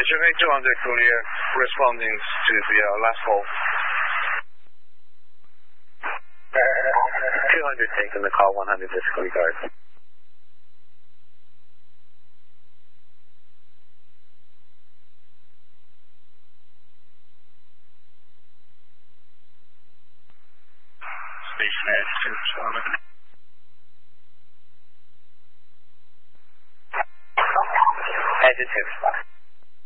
Chevy 200 Courier responding to the last call. 200 taking the call, 100 disregard. Spacenet 27. Engine 2 spot.